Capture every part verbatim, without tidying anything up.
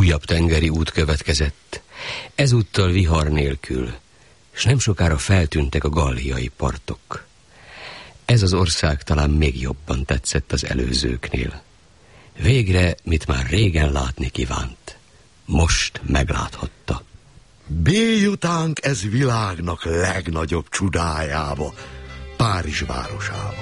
Újabb tengeri út következett, ezúttal vihar nélkül, s nem sokára feltűntek a galliai partok. Ez az ország talán még jobban tetszett az előzőknél. Végre, mit már régen látni kívánt, most megláthatta. Béljutánk ez világnak legnagyobb csodájába, Párizs városába.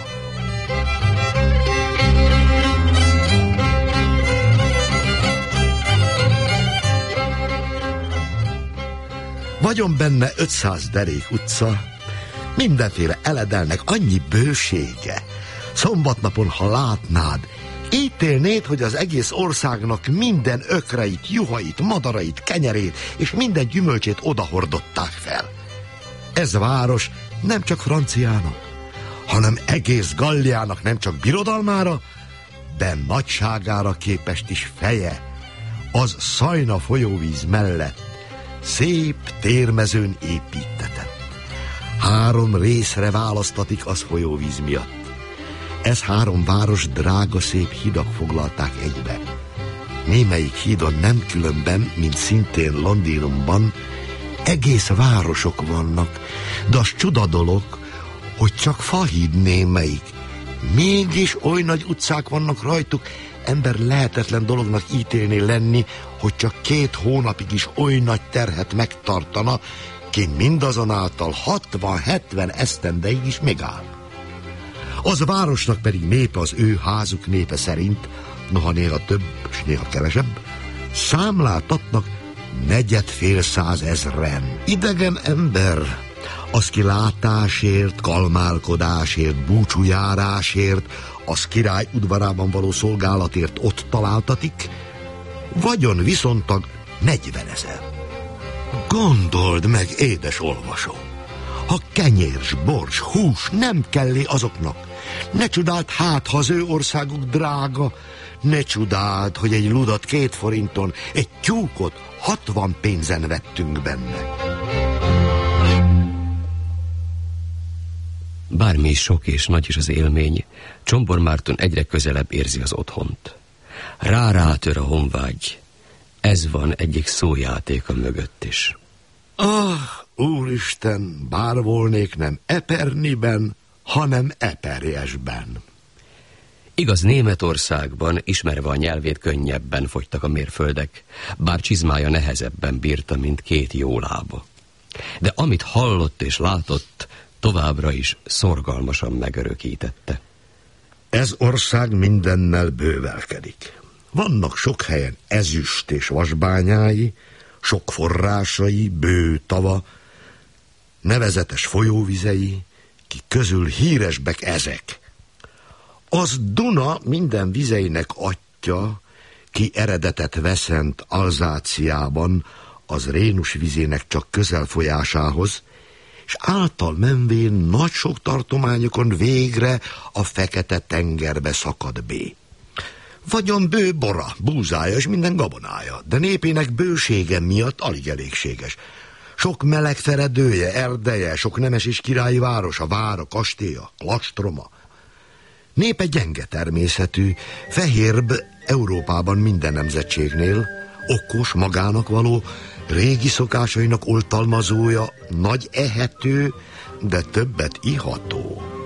Vagyon benne ötszáz derék utca, mindenféle eledelnek annyi bősége. Szombatnapon, ha látnád, ítélnéd, hogy az egész országnak minden ökreit, juhait, madarait, kenyerét és minden gyümölcsét odahordották fel. Ez a város nem csak franciának, hanem egész Galliának nem csak birodalmára, de nagyságára képest is feje, az Szajna folyóvíz mellett szép térmezőn építetett. Három részre választatik az folyóvíz miatt. Ez három város drága szép hidak foglalták egybe. Némelyik hídon nem különben, mint szintén Londonban, egész városok vannak, de az csuda dolog, hogy csak fahíd némelyik. Mégis oly nagy utcák vannak rajtuk, ember lehetetlen dolognak ítélni lenni, hogy csak két hónapig is oly nagy terhet megtartana, ki mindazonáltal hatvan-hetven esztendeig is megáll. Az városnak pedig népe az ő házuk népe szerint, noha néha több, és néha kevesebb, számláltatnak negyed-fél százezren. Idegen ember, az ki látásért, kalmálkodásért, búcsújárásért, az király udvarában való szolgálatért ott találtatik, vagyon viszontag negyvenezer. Gondold meg, édes olvasó, ha kenyér, s bors, hús nem kellé azoknak, ne csodáld hát, ha az ő országuk drága, ne csodáld, hogy egy ludat két forinton, egy tyúkot hatvan pénzen vettünk benne. Bármi is sok és nagy is az élmény, Csombor Márton egyre közelebb érzi az otthont. Rá-rátör a honvágy. Ez van egyik szójátéka mögött is. Ah, úristen, bár volnék nem Eperniben, hanem Eperjesben. Igaz, Németországban, ismerve a nyelvét, könnyebben fogytak a mérföldek, bár csizmája nehezebben bírta, mint két jó lába. De amit hallott és látott, továbbra is szorgalmasan megörökítette. Ez ország mindennel bővelkedik. Vannak sok helyen ezüst és vasbányái, sok forrásai, bő tava, nevezetes folyóvizei, ki közül híresbek ezek. Az Duna minden vizeinek atya, ki eredetet veszent Alzáciában, az Rénus vizének csak közel folyásához, és által menvén nagy sok tartományokon végre a Fekete-tengerbe szakad bé. Vagyon bő bora, búzája és minden gabonája, de népének bősége miatt alig elégséges. Sok meleg feredője, erdeje, sok nemes és királyi városa, vára, kastélya, klastroma. Népe gyenge természetű, fehérbb Európában minden nemzetségnél, okos, magának való, régi szokásainak oltalmazója, nagy ehető, de többet iható.